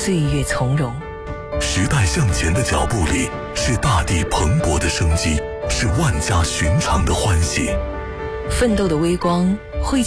岁月从容。 时代向前的脚步里，是大地蓬勃的生机，是万家寻常的欢喜。 奋斗的微光